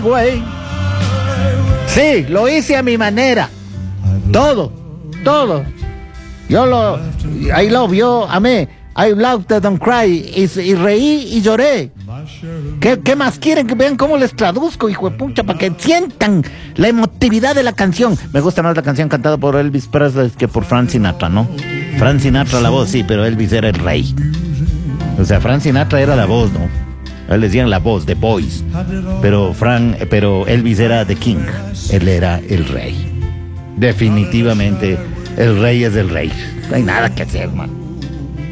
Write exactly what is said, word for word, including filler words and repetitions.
way. Sí, lo hice a mi manera. Todo, todo. Yo lo, I love, yo amé. I laughed and cried. Y, y reí y lloré. ¿Qué, ¿Qué más quieren? Que vean cómo les traduzco, hijo de pucha, para que sientan la emotividad de la canción. Me gusta más la canción cantada por Elvis Presley que por Frank Sinatra, ¿no? Frank Sinatra la voz, sí, pero Elvis era el rey. O sea, Frank Sinatra era la voz, ¿no? Él les decían la voz, The Voice. Pero Frank, pero Elvis era The King. Él era el rey. Definitivamente, el rey es el rey. No hay nada que hacer, man.